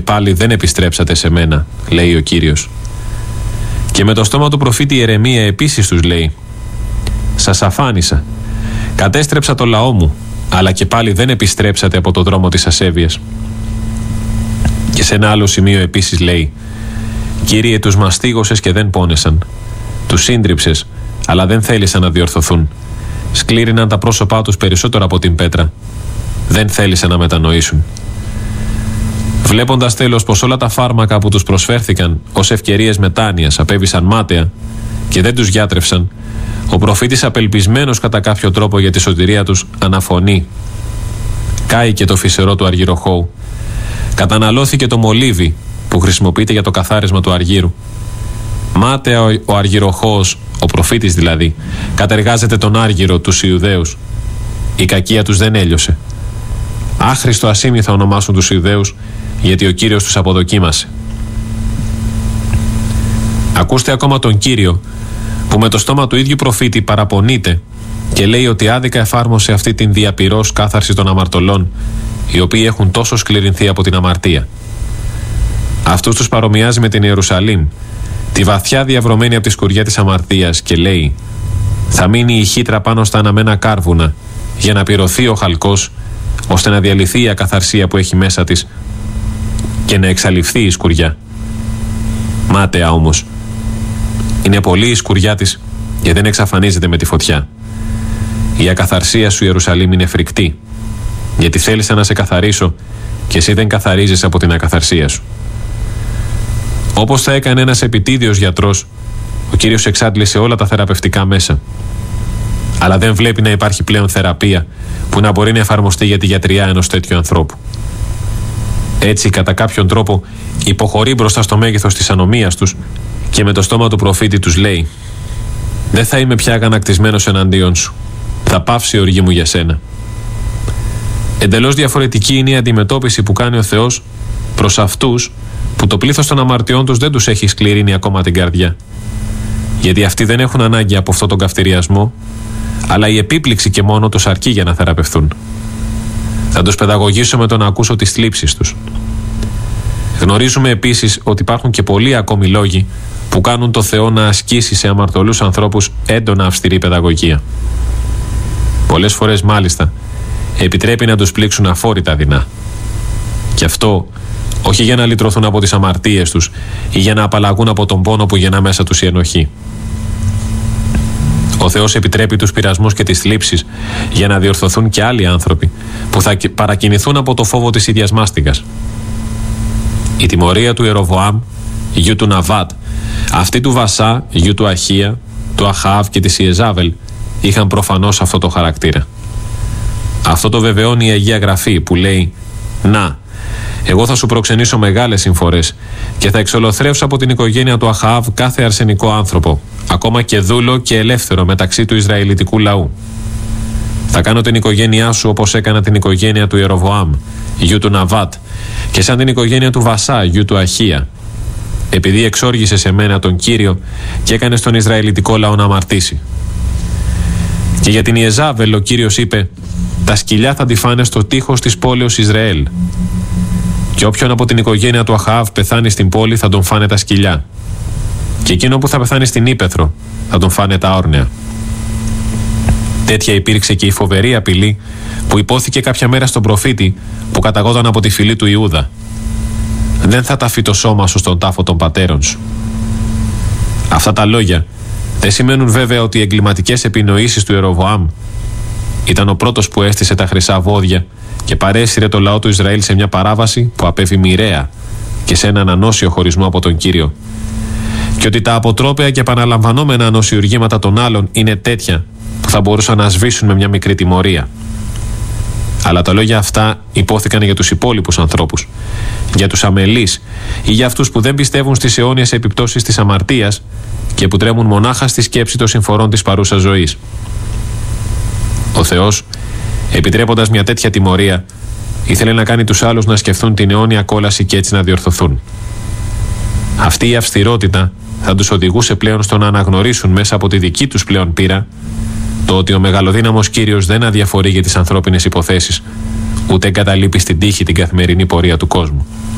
πάλι δεν επιστρέψατε σε μένα, λέει ο Κύριος. Και με το στόμα του προφήτη Ιερεμία επίσης τους λέει: σας αφάνισα, κατέστρεψα το λαό μου, αλλά και πάλι δεν επιστρέψατε από το δρόμο της ασέβειας. Και σε ένα άλλο σημείο επίσης λέει: Κύριε, τους μαστίγωσες και δεν πόνεσαν, τους σύντριψες, αλλά δεν θέλησαν να διορθωθούν. Σκλήριναν τα πρόσωπά τους περισσότερο από την πέτρα, δεν θέλησαν να μετανοήσουν. Βλέποντας τέλος πως όλα τα φάρμακα που τους προσφέρθηκαν ως ευκαιρίες μετάνοιας απέβησαν μάταια και δεν τους γιάτρευσαν, ο προφήτης, απελπισμένος κατά κάποιο τρόπο για τη σωτηρία τους, αναφωνεί: κάηκε το φυσερό του αργυροχώου, καταναλώθηκε το μολύβι που χρησιμοποιείται για το καθάρισμα του αργύρου. Μάταια ο αργυροχώος, ο προφήτης δηλαδή, κατεργάζεται τον άργυρο τους Ιουδαίους. Η κακία τους δεν έλειωσε. Άχρηστο ασήμι θα ονομάσουν τους Ιουδαίους, γιατί ο Κύριος τους αποδοκίμασε. Ακούστε ακόμα τον Κύριο, που με το στόμα του ίδιου προφήτη παραπονείται και λέει ότι άδικα εφάρμοσε αυτή την διαπυρός κάθαρση των αμαρτωλών, οι οποίοι έχουν τόσο σκληρινθεί από την αμαρτία. Αυτούς τους παρομοιάζει με την Ιερουσαλήμ, τη βαθιά διαβρωμένη από τη σκουριά της αμαρτίας, και λέει: θα μείνει η χύτρα πάνω στα αναμένα κάρβουνα για να πυρωθεί ο χαλκός, ώστε να διαλυθεί η ακαθαρσία που έχει μέσα της και να εξαλειφθεί η σκουριά. Μάταια όμως. Είναι πολύ η σκουριά της και δεν εξαφανίζεται με τη φωτιά. Η ακαθαρσία σου, Ιερουσαλήμ, είναι φρικτή, γιατί θέλησα να σε καθαρίσω και εσύ δεν καθαρίζεις από την ακαθαρσία σου. Όπως θα έκανε ένας επιτίδιος γιατρός, ο Κύριος εξάντλησε όλα τα θεραπευτικά μέσα. Αλλά δεν βλέπει να υπάρχει πλέον θεραπεία που να μπορεί να εφαρμοστεί για τη γιατριά ενός τέτοιου ανθρώπου. Έτσι, κατά κάποιον τρόπο, υποχωρεί μπροστά στο μέγεθος της ανομίας τους και με το στόμα του προφήτη τους λέει: δεν θα είμαι πια αγανακτισμένος εναντίον σου. Θα πάυσει η οργή μου για σένα. Εντελώς διαφορετική είναι η αντιμετώπιση που κάνει ο Θεός προς αυτούς που το πλήθος των αμαρτιών τους δεν τους έχει σκληρύνει ακόμα την καρδιά. Γιατί αυτοί δεν έχουν ανάγκη από αυτόν τον καυτηριασμό, αλλά η επίπληξη και μόνο τους αρκεί για να θεραπευθούν. Θα τους παιδαγωγήσω με το να ακούσω τις θλίψεις τους. Γνωρίζουμε επίσης ότι υπάρχουν και πολλοί ακόμη λόγοι που κάνουν το Θεό να ασκήσει σε αμαρτωλούς ανθρώπους έντονα αυστηρή παιδαγωγία. Πολλές φορές μάλιστα επιτρέπει να τους πλήξουν αφόρητα δεινά. Και αυτό όχι για να λυτρωθούν από τις αμαρτίες τους ή για να απαλλαγούν από τον πόνο που γεννά μέσα τους η ενοχή. Ο Θεός επιτρέπει τους πειρασμούς και τις θλίψεις για να διορθωθούν και άλλοι άνθρωποι που θα παρακινηθούν από το φόβο της ίδιας μάστιγας. Η τιμωρία του Ιεροβοάμ, γιου του Ναβάτ, αυτή του Βασά, γιου του Αχία, του Αχάβ και της Ιεζάβελ είχαν προφανώς αυτό το χαρακτήρα. Αυτό το βεβαιώνει η Αγία Γραφή που λέει: να, εγώ θα σου προξενήσω μεγάλες συμφορές και θα εξολοθρεύσω από την οικογένεια του Αχάβ κάθε αρσενικό άνθρωπο, ακόμα και δούλο και ελεύθερο μεταξύ του Ισραηλιτικού λαού. Θα κάνω την οικογένειά σου όπως έκανα την οικογένεια του Ιεροβοάμ, γιου του Ναβάτ, και σαν την οικογένεια του Βασά, γιου του Αχία, επειδή εξόργησε σε μένα τον Κύριο και έκανε τον Ισραηλιτικό λαό να αμαρτήσει. Και για την Ιεζάβελ ο Κύριος είπε: τα σκυλιά θα τη φάνε στο τείχος της πόλεως Ισραήλ. Και όποιον από την οικογένεια του Αχάβ πεθάνει στην πόλη θα τον φάνε τα σκυλιά. Και εκείνο που θα πεθάνει στην ύπαιθρο θα τον φάνε τα όρνεα. Τέτοια υπήρξε και η φοβερή απειλή που υπόθηκε κάποια μέρα στον προφήτη που καταγόταν από τη φυλή του Ιούδα: δεν θα ταφεί το σώμα σου στον τάφο των πατέρων σου. Αυτά τα λόγια δεν σημαίνουν βέβαια ότι οι εγκληματικές επινοήσεις του Ιεροβοάμ ήταν ο πρώτος που έστησε τα χρυσά βόδια και παρέσυρε το λαό του Ισραήλ σε μια παράβαση που απέβη μοιραία και σε έναν ανώσιο χωρισμό από τον Κύριο, και ότι τα αποτρόπαια και επαναλαμβανόμενα ανοσιουργήματα των άλλων είναι τέτοια που θα μπορούσαν να σβήσουν με μια μικρή τιμωρία. Αλλά τα λόγια αυτά υπόθηκαν για τους υπόλοιπους ανθρώπους, για τους αμελείς ή για αυτούς που δεν πιστεύουν στις αιώνιες επιπτώσεις της αμαρτίας και που τρέμουν μονάχα στη σκέψη των συμφορών της παρούσας ζωής. Ο Θεός, επιτρέποντας μια τέτοια τιμωρία, ήθελε να κάνει τους άλλους να σκεφτούν την αιώνια κόλαση και έτσι να διορθωθούν. Αυτή η αυστηρότητα θα τους οδηγούσε πλέον στο να αναγνωρίσουν μέσα από τη δική τους πλέον πείρα το ότι ο μεγαλοδύναμος Κύριος δεν αδιαφορεί για τις ανθρώπινες υποθέσεις, ούτε εγκαταλείπει στην τύχη την καθημερινή πορεία του κόσμου.